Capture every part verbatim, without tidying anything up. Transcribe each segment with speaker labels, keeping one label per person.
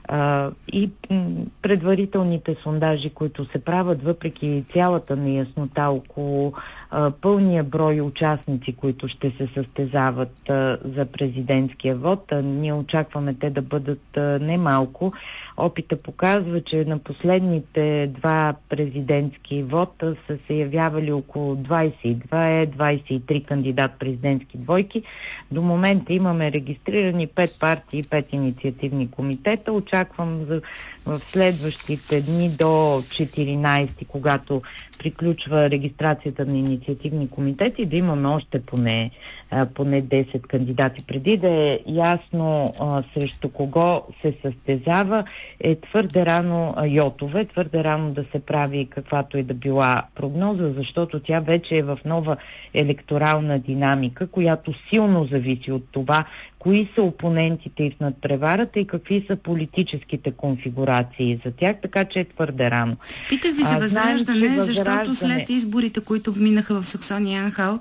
Speaker 1: А, и м, предварителните сондажи, които се правят, въпреки цялата неяснота около а, пълния брой участници, които ще се състезават а, за президентския вод, а ние очакваме те да бъдат а, немалко. Опита показва, че на последните два президентски вода са се явявали около двайсет и два двайсет и три кандидат президентски двойки. До момента имаме регистрирани пет партии и пет инициативни комитета. Очаквам за, в следващите дни до четиринайсети, когато приключва регистрацията на инициативни комитети, да имаме още поне, а, поне десет кандидати. Преди да е ясно а, срещу кого се състезава, е твърде рано а, йотове, твърде рано да се прави каквато и да била прогноза, защото тя вече е в нова електорална динамика, която силно зависи от това кои са опонентите и в надпреварата и какви са политическите конфигурации за тях, така че е твърде рано.
Speaker 2: Питах ви за Възраждане, защото след изборите, които минаха в Саксония-Анхалт,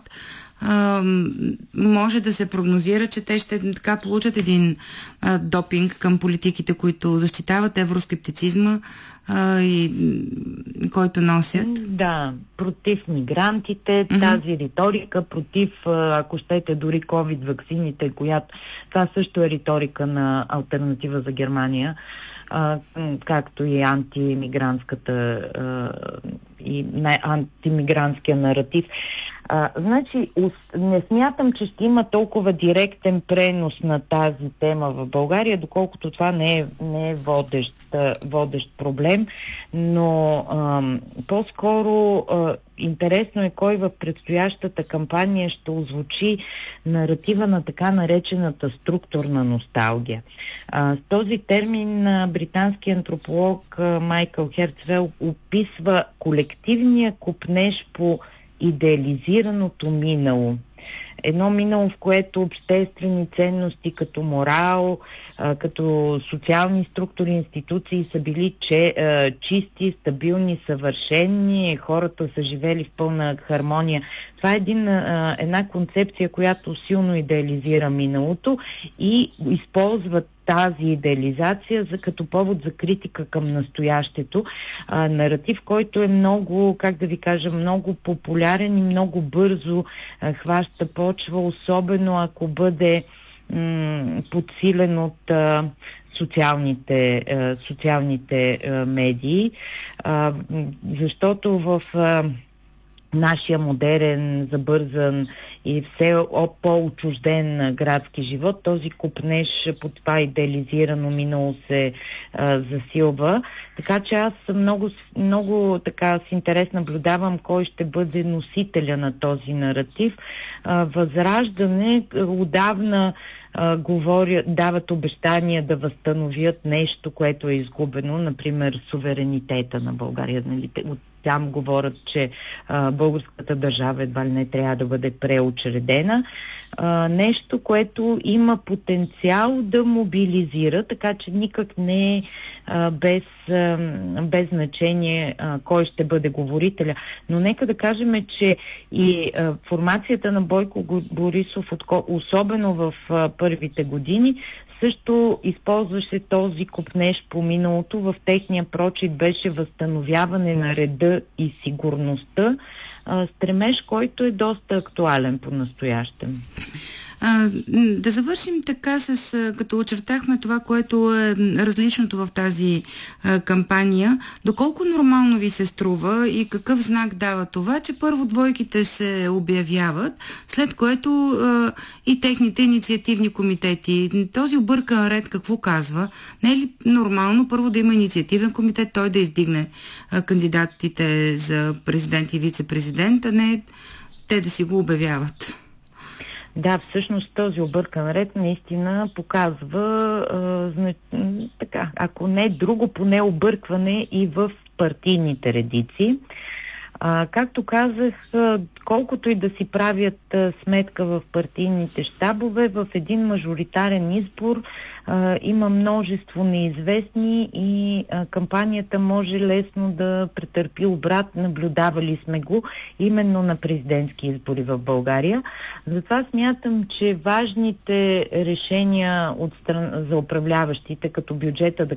Speaker 2: може да се прогнозира, че те ще така получат един а, допинг към политиките, които защитават евроскептицизма а, и който носят.
Speaker 1: Да, против мигрантите, mm-hmm. тази риторика, против, ако щете, дори ковид-ваксините, която това също е риторика на Алтернатива за Германия, а, както и антимигрантската а, и антимигрантския наратив. А, значи, не смятам, че ще има толкова директен пренос на тази тема в България, доколкото това не е, не е водещ, водещ проблем, но а, по-скоро а, интересно е кой в предстоящата кампания ще озвучи наратива на така наречената структурна носталгия. А, с този термин а, британски антрополог а, Майкъл Херцвел описва колективния купнеж по идеализираното минало. Едно минало, в което обществени ценности като морал, а, като социални структури, институции са били че, а, чисти, стабилни, съвършени, хората са живели в пълна хармония. Това е един, а, една концепция, която силно идеализира миналото и използва тази идеализация за, като повод за критика към настоящето. А, наратив, който е много, как да ви кажа, много популярен и много бързо а, хваща почва, особено ако бъде м- подсилен от а, социалните, а, социалните а, медии, а, защото в а, нашия модерен, забързан и все по-отчужден градски живот, този купнеж под това идеализирано минало се а, засилва. Така че аз много, много така с интерес наблюдавам кой ще бъде носителя на този наратив. А, Възраждане отдавна Uh, говорят, дават обещания да възстановят нещо, което е изгубено, например суверенитета на България. Нали? От там говорят, че uh, българската държава едва ли не трябва да бъде преучредена. Uh, нещо, което има потенциал да мобилизира, така че никак не е uh, без, uh, без значение uh, кой ще бъде говорителя. Но нека да кажем, че и uh, формацията на Бойко Борисов, особено в uh, първите години, също използваше този купнеж по миналото. В техния прочит беше възстановяване на реда и сигурността, а, стремеж, който е доста актуален по-настоящем.
Speaker 2: А, да завършим така, с, като очертахме това, което е различното в тази а, кампания. Доколко нормално ви се струва и какъв знак дава това, че първо двойките се обявяват, след което а, и техните инициативни комитети. Този объркан ред какво казва? Не е ли нормално първо да има инициативен комитет, той да издигне а, кандидатите за президент и вице-президент, а не те да си го обявяват?
Speaker 1: Да, всъщност този объркан ред наистина показва, а, зна... така, ако не друго, поне объркване и в партийните редици. А, както казах, колкото и да си правят а, сметка в партийните щабове, в един мажоритарен избор а, има множество неизвестни и а, кампанията може лесно да претърпи обрат. Наблюдавали сме го именно на президентски избори в България. Затова смятам, че важните решения от стран... за управляващите, като бюджета, да